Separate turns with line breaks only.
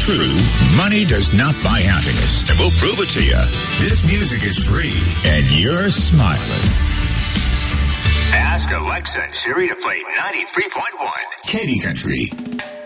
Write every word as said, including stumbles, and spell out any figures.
true, money does not buy happiness. And we'll prove it to you. This music is free, and you're smiling. Ask Alexa and Siri to play ninety-three point one Katy Country.